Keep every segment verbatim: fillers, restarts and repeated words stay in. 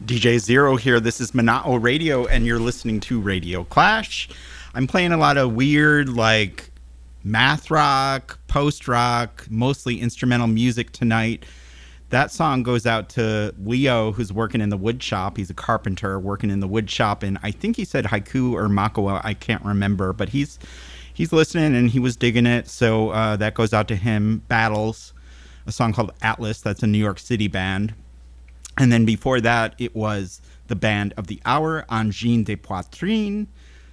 D J Zero here. This is Mana'o Radio, and you're listening to Radio Clash. I'm playing a lot of weird, like, math rock, post-rock, mostly instrumental music tonight. That song goes out to Leo, who's working in the wood shop. He's a carpenter working in the wood shop, and I think he said Haiku or Makawa. I can't remember, but he's he's listening, and he was digging it, so uh, that goes out to him. Battles, a song called Atlas. That's a New York City band. And then before that, it was the band of the hour, Angine de Poitrine,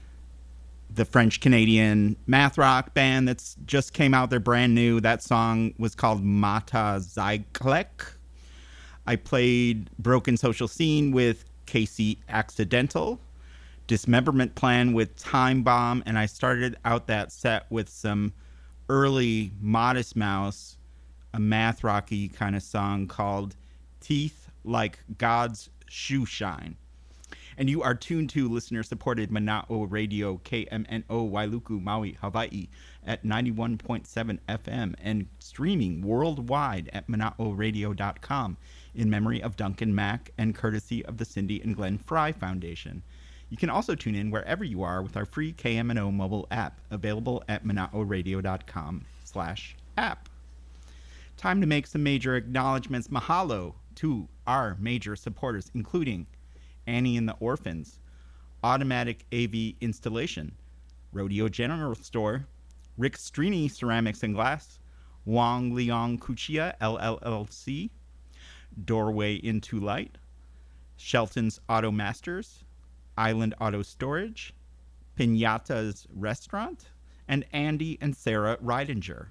the French-Canadian math rock band that's just came out. They're brand new. That song was called Mata Zyklek. I played Broken Social Scene with Casey Accidental, Dismemberment Plan with Time Bomb, and I started out that set with some early Modest Mouse, a math rocky kind of song called Teeth Like God's Shoe Shine. And you are tuned to listener-supported Mana'o Radio, K M N O, Wailuku, Maui, Hawaii, at ninety-one point seven F M and streaming worldwide at mana'o radio dot com in memory of Duncan Mack and courtesy of the Cindy and Glenn Fry Foundation. You can also tune in wherever you are with our free K M N O mobile app, available at mana'o radio dot com slash app. Time to make some major acknowledgments. Mahalo to our major supporters, including Annie and the Orphans, Automatic A V Installation, Rodeo General Store, Rick Strini Ceramics and Glass, Wang Liang Kuchia L L C, Doorway Into Light, Shelton's Auto Masters, Island Auto Storage, Pinata's Restaurant, and Andy and Sarah Ridinger.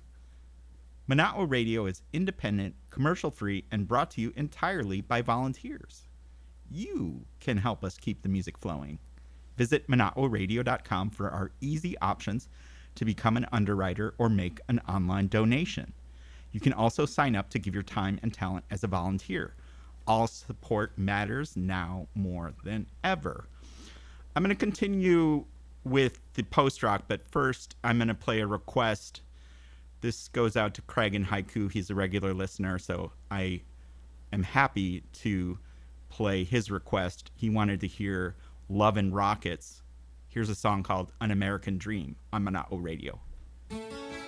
Mana'o Radio is independent, commercial-free, and brought to you entirely by volunteers. You can help us keep the music flowing. Visit mana'o radio dot com for our easy options to become an underwriter or make an online donation. You can also sign up to give your time and talent as a volunteer. All support matters now more than ever. I'm going to continue with the post-rock, but first I'm going to play a request. This goes out to Craig and Haiku. He's a regular listener, so I am happy to play his request. He wanted to hear Love and Rockets. Here's a song called An American Dream on Mana'o Radio.